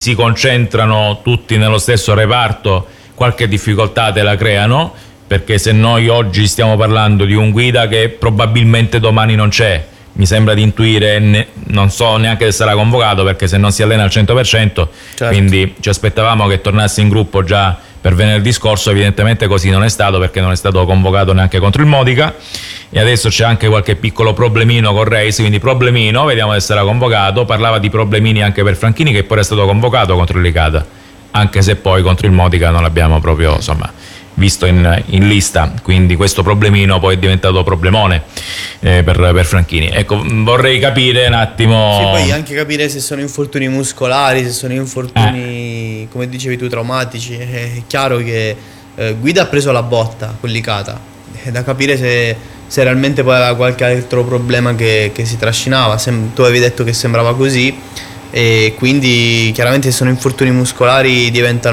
si concentrano tutti nello stesso reparto, qualche difficoltà te la creano, perché se noi oggi stiamo parlando di un guida che probabilmente domani non c'è, mi sembra di intuire, non so neanche se sarà convocato, perché se non si allena al 100%, certo. Quindi ci aspettavamo che tornasse in gruppo già per venerdì scorso, evidentemente così non è stato, perché non è stato convocato neanche contro il Modica, e adesso c'è anche qualche piccolo problemino con Reis, quindi problemino, vediamo se sarà convocato. Parlava di problemini anche per Franchini, che poi è stato convocato contro il Licata, anche se poi contro il Modica non l'abbiamo proprio visto in lista, quindi questo problemino poi è diventato problemone per Franchini. Ecco, vorrei capire un attimo. Sì, poi anche capire se sono infortuni muscolari, se sono infortuni, come dicevi tu, traumatici. È chiaro che Guida ha preso la botta con Licata, è da capire se realmente poi aveva qualche altro problema che si trascinava. Tu avevi detto che sembrava così, e quindi chiaramente se sono infortuni muscolari diventa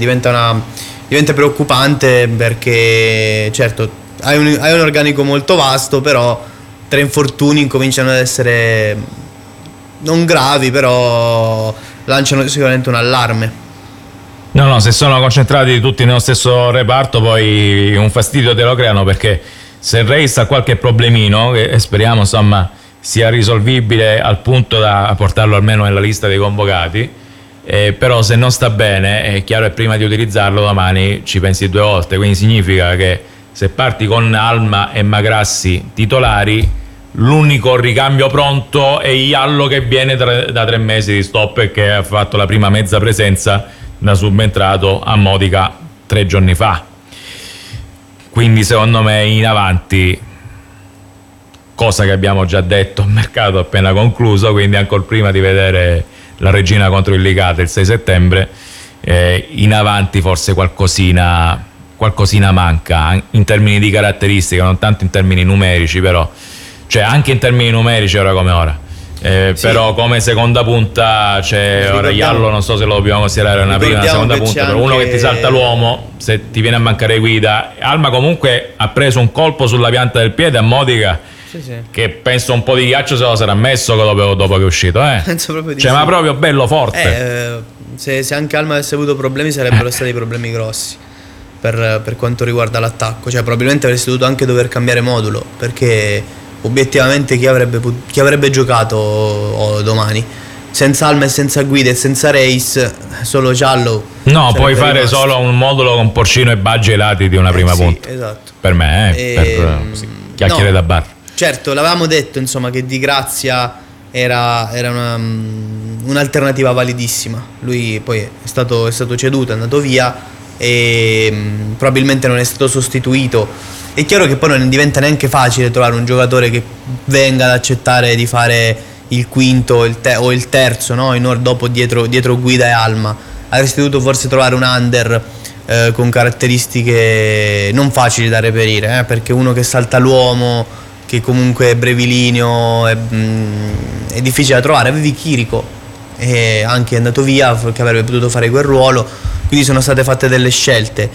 preoccupante, perché certo hai un organico molto vasto, però 3 infortuni cominciano ad essere non gravi, però lanciano sicuramente un allarme. No, se sono concentrati tutti nello stesso reparto poi un fastidio te lo creano, perché se Reis ha qualche problemino, che speriamo sia risolvibile al punto da portarlo almeno nella lista dei convocati, però se non sta bene è chiaro che prima di utilizzarlo domani ci pensi 2 volte, quindi significa che se parti con Alma e Magrassi titolari, l'unico ricambio pronto è Iallo, che viene da 3 mesi di stop e che ha fatto la prima mezza presenza da subentrato a Modica 3 giorni fa. Quindi secondo me in avanti, cosa che abbiamo già detto, mercato appena concluso, quindi ancora prima di vedere la Regina contro il Licata il 6 settembre, in avanti forse qualcosina manca in termini di caratteristiche, non tanto in termini numerici, però cioè anche in termini numerici ora come ora, sì. Però come seconda punta c'è ora Iallo, non so se lo dobbiamo considerare una prima, una seconda punta, però uno che ti salta l'uomo se ti viene a mancare guida. Alma comunque ha preso un colpo sulla pianta del piede a Modica, sì. Che penso un po' di ghiaccio se lo sarà messo dopo che è uscito, penso proprio di cioè, sì. Ma proprio bello forte. Se anche Alma avesse avuto problemi sarebbero stati problemi grossi per quanto riguarda l'attacco, cioè probabilmente avresti dovuto anche dover cambiare modulo, perché obiettivamente chi avrebbe giocato domani senza Alma e senza Guida e senza Reis, solo Giallo? No, puoi fare rimasto solo un modulo con Porcino e Baggi ai lati di una prima punta, esatto. Per me per chiacchiere da bar. Certo, l'avevamo detto che Di Grazia era un'alternativa validissima. Lui poi è stato ceduto, è andato via e probabilmente non è stato sostituito. È chiaro che poi non diventa neanche facile trovare un giocatore che venga ad accettare di fare il quinto o il terzo, no? Dopo dietro Guida e Alma. Avresti dovuto forse trovare un under con caratteristiche non facili da reperire, perché uno che salta l'uomo, che comunque è brevilineo, è difficile da trovare. Avevi Chirico, e anche è andato via, che avrebbe potuto fare quel ruolo, quindi sono state fatte delle scelte,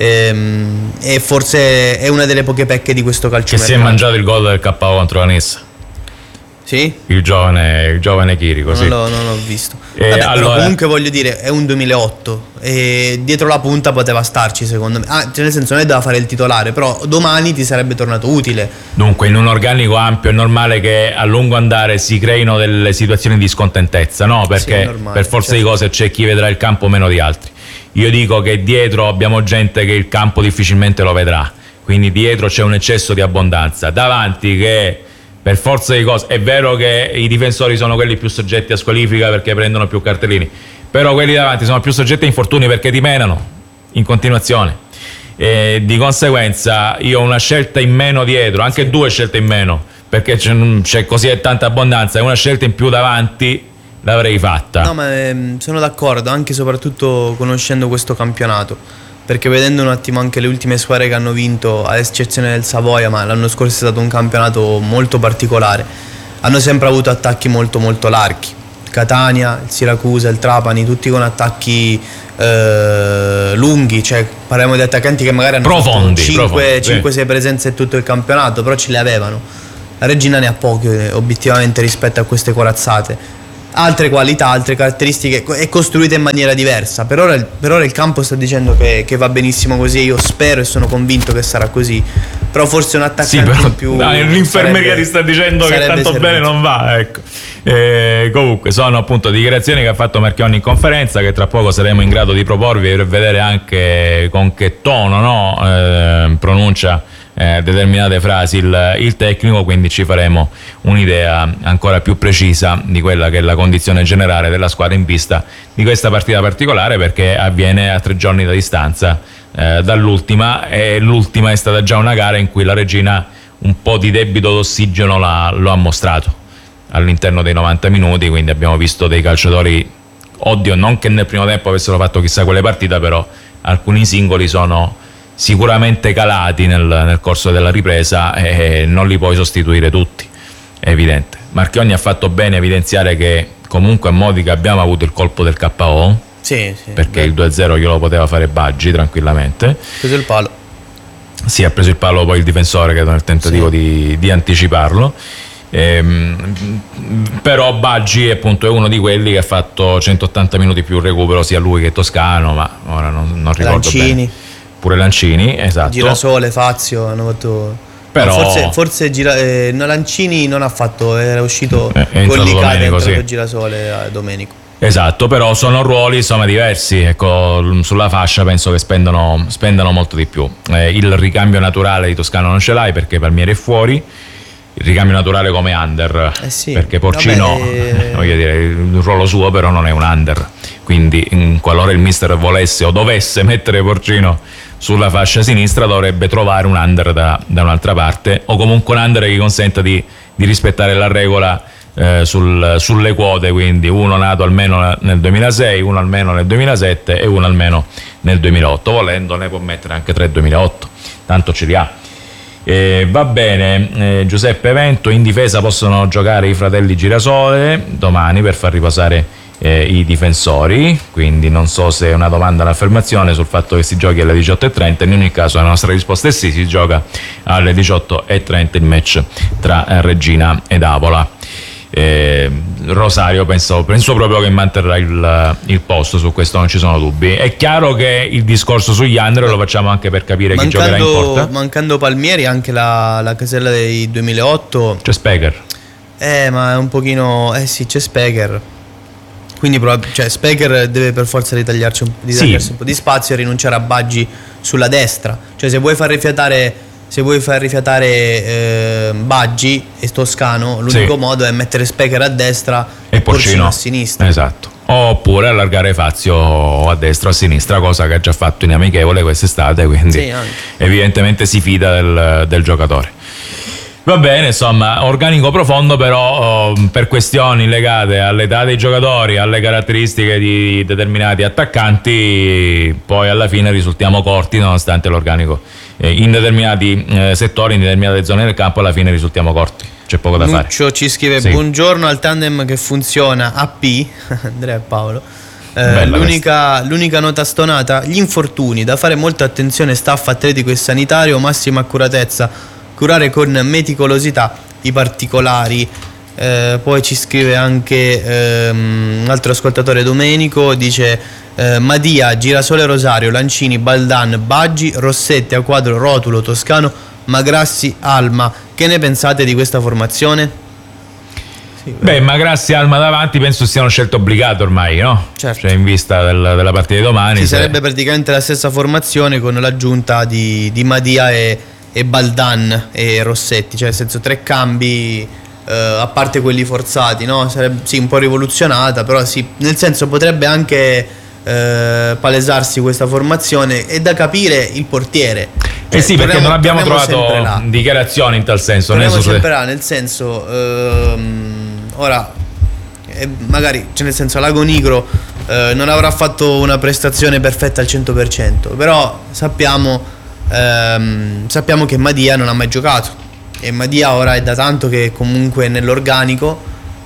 e forse è una delle poche pecche di questo calciomercato. Che si è mangiato il gol del KO contro la Nissa. Sì? Il giovane Chirico, sì. Non l'ho visto. Vabbè, allora, però comunque voglio dire, è un 2008 e dietro la punta poteva starci, secondo me. Cioè nel senso, non è da fare il titolare, però domani ti sarebbe tornato utile. Dunque, in un organico ampio è normale che a lungo andare si creino delle situazioni di scontentezza, no? Perché normale, per forza di cose c'è chi vedrà il campo meno di altri. Io dico che dietro abbiamo gente che il campo difficilmente lo vedrà, quindi dietro c'è un eccesso di abbondanza. Davanti che per forza di cose, è vero che i difensori sono quelli più soggetti a squalifica perché prendono più cartellini, però quelli davanti sono più soggetti a infortuni perché ti menano in continuazione, e di conseguenza io ho una scelta in meno dietro, anche 2 scelte in meno, perché c'è così tanta abbondanza, e una scelta in più davanti l'avrei fatta. No, ma sono d'accordo, anche e soprattutto conoscendo questo campionato, perché vedendo un attimo anche le ultime squadre che hanno vinto, ad eccezione del Savoia, ma l'anno scorso è stato un campionato molto particolare, hanno sempre avuto attacchi molto molto larghi. Catania, il Siracusa, il Trapani, tutti con attacchi lunghi, cioè parliamo di attaccanti che magari hanno profondi, 5-6 presenze in tutto il campionato, però ce le avevano. La Regina ne ha poche obiettivamente rispetto a queste corazzate. altre qualità, altre caratteristiche, è costruita in maniera diversa. Per ora il campo sta dicendo che va benissimo così, io spero e sono convinto che sarà così, però forse un attaccante in più, l'infermeria ti sta dicendo che tanto servito. Bene non va, ecco. Comunque sono appunto dichiarazioni che ha fatto Marchionne in conferenza, che tra poco saremo in grado di proporvi per vedere anche con che tono, no? Pronuncia determinate frasi il tecnico, quindi ci faremo un'idea ancora più precisa di quella che è la condizione generale della squadra in vista di questa partita particolare, perché avviene a 3 giorni da distanza dall'ultima, e l'ultima è stata già una gara in cui la Reggina un po' di debito d'ossigeno lo ha mostrato all'interno dei 90 minuti, quindi abbiamo visto dei calciatori, oddio, non che nel primo tempo avessero fatto chissà quale partita, però alcuni singoli sono sicuramente calati nel corso della ripresa e non li puoi sostituire tutti, è evidente. Marchionne ha fatto bene a evidenziare che comunque a Modica abbiamo avuto il colpo del KO, sì, perché il 2-0 glielo poteva fare Baggi tranquillamente. Ha preso il palo. Sì, ha preso il palo poi il difensore, che nel tentativo di anticiparlo. Però Baggi appunto è uno di quelli che ha fatto 180 minuti più recupero, sia lui che Toscano, ma ora non ricordo Lancini. Bene. Pure Lancini, esatto. Girasole, Fazio hanno fatto. Però forse Lancini non ha fatto, era uscito con Domenico, sì. Girasole a Domenico. Esatto, però sono ruoli insomma diversi, ecco, sulla fascia penso che spendano molto di più. Il ricambio naturale di Toscano non ce l'hai perché Palmieri è fuori. Il ricambio naturale come under, sì. Perché Porcino, voglio dire, il ruolo suo però non è un under, quindi qualora il mister volesse o dovesse mettere Porcino sulla fascia sinistra dovrebbe trovare un under da un'altra parte, o comunque un under che consenta di rispettare la regola sulle quote, quindi uno nato almeno nel 2006, uno almeno nel 2007 e uno almeno nel 2008, volendo ne può mettere anche 3 2008, tanto ce li ha. Va bene, Giuseppe Vento, in difesa possono giocare i fratelli Girasole domani per far riposare i difensori, quindi non so se è una domanda o un'affermazione sul fatto che si giochi alle 18:30, in ogni caso la nostra risposta è sì, si gioca alle 18:30 il match tra Reggina ed Avola. Rosario penso proprio che manterrà il posto, su questo non ci sono dubbi. È chiaro che il discorso sugli under lo facciamo anche per capire chi giocherà in porta. Mancando Palmieri, anche la casella dei 2008 c'è Speger, ma è un pochino sì, c'è Speger, quindi Speger deve per forza ritagliarsi un po' di spazio e rinunciare a Baggi sulla destra, cioè se vuoi far rifiatare Baggi e Toscano, l'unico modo è mettere Specher a destra e Porcino a sinistra. Esatto. Oppure allargare Fazio a destra o a sinistra, cosa che ha già fatto in amichevole quest'estate, quindi evidentemente si fida del giocatore. Va bene, insomma, organico profondo, però per questioni legate all'età dei giocatori, alle caratteristiche di determinati attaccanti, poi alla fine risultiamo corti, nonostante l'organico in determinati settori, in determinate zone del campo, alla fine risultiamo corti, c'è poco da fare. Nuccio ci scrive: buongiorno al tandem che funziona AP, Andrea e Paolo. L'unica nota stonata: gli infortuni, da fare molta attenzione staff atletico e sanitario, massima accuratezza, curare con meticolosità i particolari. Poi ci scrive anche un altro ascoltatore, Domenico, dice Madia, Girasole, Rosario, Lancini, Baldan, Baggi, Rossetti, a quadro, Rotulo, Toscano, Magrassi, Alma. Che ne pensate di questa formazione? Magrassi e Alma davanti penso siano scelte obbligate ormai, no? Certo. Cioè in vista della partita di domani sarebbe praticamente la stessa formazione con l'aggiunta di Madia e Baldan e Rossetti, cioè nel senso 3 cambi, a parte quelli forzati, no? Sarebbe un po' rivoluzionata, però nel senso potrebbe anche palesarsi questa formazione. È da capire il portiere, perché non abbiamo trovato dichiarazioni in tal senso, nel senso ora magari, cioè nel senso, Lago Nigro non avrà fatto una prestazione perfetta al 100%, però sappiamo che Madia non ha mai giocato, e Madia ora è da tanto che comunque è nell'organico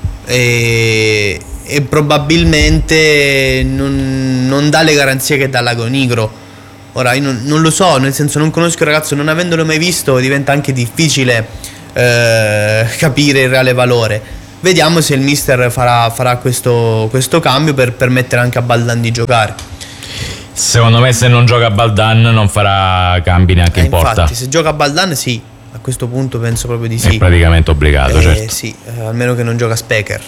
e probabilmente non dà le garanzie che dà Lago Nigro. Ora io non lo so, nel senso non conosco il ragazzo, non avendolo mai visto diventa anche difficile capire il reale valore. vediamo se il mister farà questo cambio per permettere anche a Baldan di giocare. Secondo me se non gioca Baldan non farà cambi neanche in porta. Infatti se gioca Baldan sì, a questo punto penso proprio di sì. È praticamente obbligato, certo. Sì, almeno che non gioca Specker.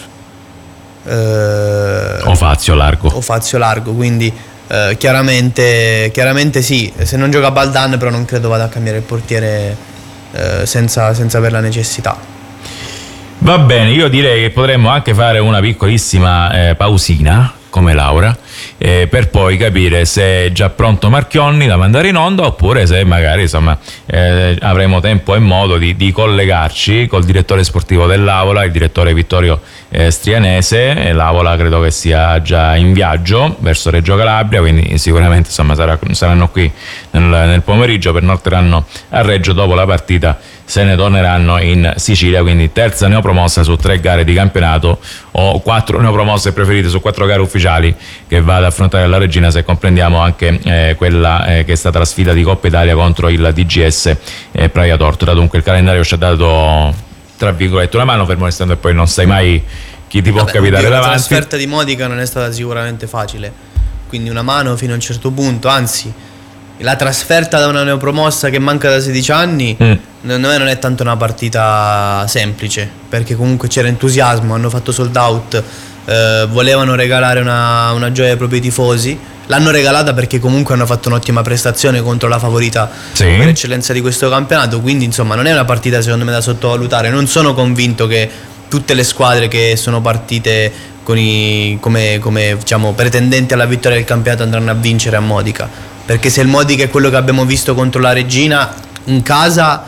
O Fazio Largo, quindi chiaramente sì, se non gioca Baldan però non credo vada a cambiare il portiere senza aver la necessità. Va bene, io direi che potremmo anche fare una piccolissima pausina come Laura per poi capire se è già pronto Marchionni da mandare in onda oppure se magari insomma avremo tempo e modo di collegarci col direttore sportivo dell'Avola, il direttore Vittorio Strianese. L'Avola credo che sia già in viaggio verso Reggio Calabria, quindi sicuramente insomma saranno qui nel pomeriggio, pernoteranno a Reggio, dopo la partita se ne torneranno in Sicilia, quindi terza neopromossa su 3 gare di campionato o 4 neopromosse preferite su 4 gare ufficiali che va ad affrontare la Regina, se comprendiamo anche quella che è stata la sfida di Coppa Italia contro il DGS Praia Tortora. Dunque il calendario ci ha dato tra virgolette una mano, fermo restando e poi non sai mai chi ti può capitare davanti. La trasferta di Modica non è stata sicuramente facile, quindi una mano fino a un certo punto, anzi la trasferta da una neopromossa che manca da 16 anni secondo me non è tanto una partita semplice, perché comunque c'era entusiasmo, hanno fatto sold out, volevano regalare una gioia ai propri tifosi, l'hanno regalata perché comunque hanno fatto un'ottima prestazione contro la favorita per eccellenza di questo campionato, quindi insomma non è una partita secondo me da sottovalutare. Non sono convinto che tutte le squadre che sono partite come diciamo pretendenti alla vittoria del campionato andranno a vincere a Modica, perché se il Modica è quello che abbiamo visto contro la Regina in casa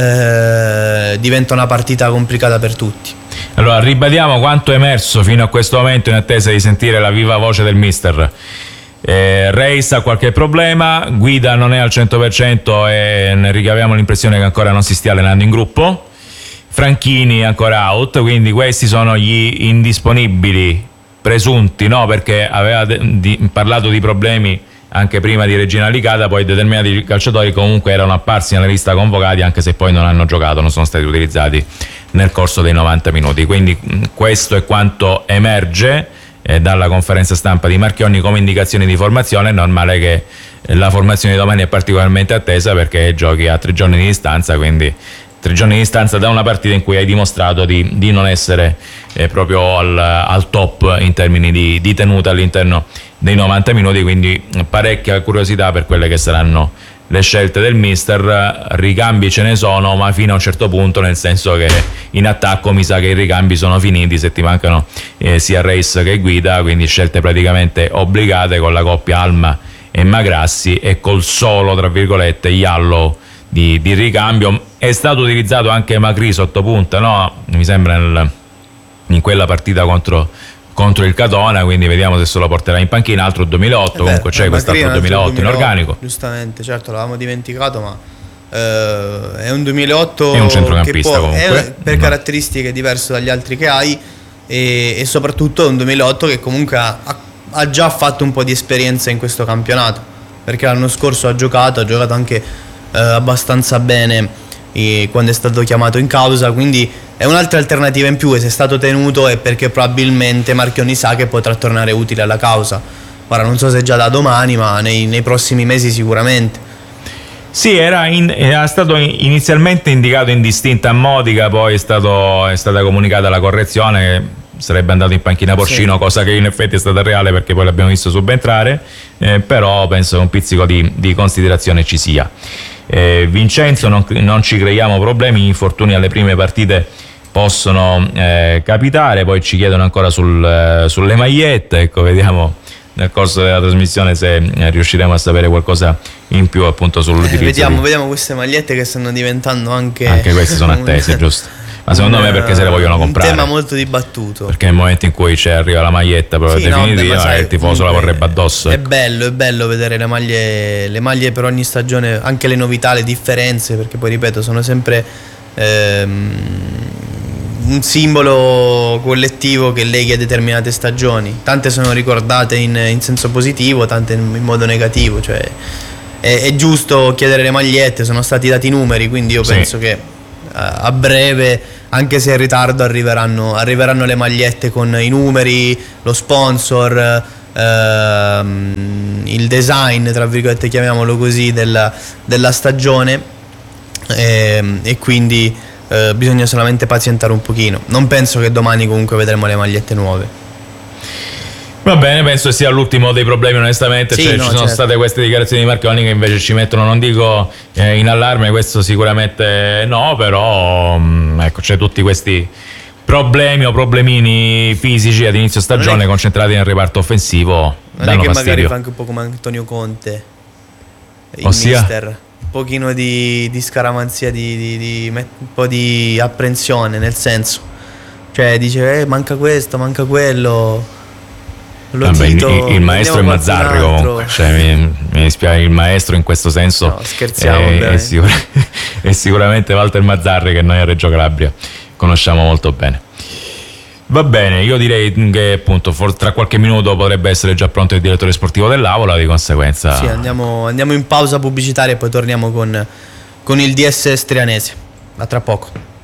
diventa una partita complicata per tutti. Allora ribadiamo quanto è emerso fino a questo momento in attesa di sentire la viva voce del mister. Reis ha qualche problema, Guida non è al 100% e ne ricaviamo l'impressione che ancora non si stia allenando in gruppo, Franchini è ancora out, quindi questi sono gli indisponibili presunti, no? Perché aveva parlato di problemi anche prima di Regina Licata, poi determinati calciatori comunque erano apparsi nella lista convocati anche se poi non hanno giocato, non sono stati utilizzati nel corso dei 90 minuti. Quindi questo è quanto emerge dalla conferenza stampa di Marchionni come indicazioni di formazione. È normale che la formazione di domani è particolarmente attesa perché giochi a 3 giorni di distanza, quindi 3 giorni di distanza da una partita in cui hai dimostrato di non essere proprio al top in termini di tenuta all'interno dei 90 minuti, quindi parecchia curiosità per quelle che saranno le scelte del mister. Ricambi ce ne sono, ma fino a un certo punto, nel senso che in attacco mi sa che i ricambi sono finiti, se ti mancano sia Reis che Guida, quindi scelte praticamente obbligate con la coppia Alma e Magrassi e col solo tra virgolette Iallo di ricambio. È stato utilizzato anche Macri sotto punta, no? Mi sembra in quella partita contro il Catona, quindi vediamo se se lo porterà in panchina. Altro 2008, comunque c'è quest'altro 2008 in organico. Giustamente, certo, l'avevamo dimenticato, ma è un 2008 è un centrocampista comunque per caratteristiche diverse dagli altri che hai e soprattutto è un 2008 che comunque ha già fatto un po' di esperienza in questo campionato, perché l'anno scorso ha giocato anche abbastanza bene quando è stato chiamato in causa, quindi è un'altra alternativa in più, e se è stato tenuto è perché probabilmente Marchionni sa che potrà tornare utile alla causa. Ora non so se già da domani, ma nei prossimi mesi sicuramente. Sì, era stato inizialmente indicato in distinta a Modica, poi è stata comunicata la correzione che sarebbe andato in panchina Porcino, sì. Cosa che in effetti è stata reale perché poi l'abbiamo visto subentrare, però penso che un pizzico di considerazione ci sia. Vincenzo, non ci creiamo problemi, gli infortuni alle prime partite possono capitare, poi ci chiedono ancora sulle magliette, ecco, vediamo nel corso della trasmissione se riusciremo a sapere qualcosa in più appunto sull'utilizzo. Vediamo queste magliette che stanno diventando anche queste sono attese, giusto? Ma secondo me perché se le vogliono comprare? Un tema molto dibattuto. Perché nel momento in cui arriva la maglietta proprio definitiva, il tifoso la vorrebbe addosso. È bello vedere le maglie per ogni stagione, anche le novità, le differenze, perché poi ripeto sono sempre un simbolo collettivo che leghi a determinate stagioni. Tante sono ricordate in senso positivo, tante in modo negativo, cioè è giusto chiedere le magliette, sono stati dati i numeri, quindi io penso che a breve anche se in ritardo arriveranno le magliette con i numeri, lo sponsor, il design, tra virgolette, chiamiamolo così, della stagione, e quindi bisogna solamente pazientare un pochino. Non penso che domani comunque vedremo le magliette nuove. Va bene, penso sia l'ultimo dei problemi, onestamente. Sì, ci no, sono certo. state queste dichiarazioni di Marconi che invece ci mettono, non dico in allarme, questo sicuramente no, però ecco, c'è tutti questi problemi o problemini fisici ad inizio stagione concentrati nel reparto offensivo. Non è che magari fa anche un po' come Antonio Conte, il Ossia? mister, un pochino di scaramanzia, un po' di apprensione, nel senso, cioè dice manca questo, manca quello. Vabbè, il maestro è Mazzarri comunque, cioè, mi dispiace, il maestro in questo senso, no, scherziamo, è sicuramente Walter Mazzarri, che noi a Reggio Calabria conosciamo molto bene. Va bene, io direi che appunto tra qualche minuto potrebbe essere già pronto il direttore sportivo dell'Avola, di conseguenza sì, andiamo in pausa pubblicitaria e poi torniamo con il DS Strianese. A tra poco.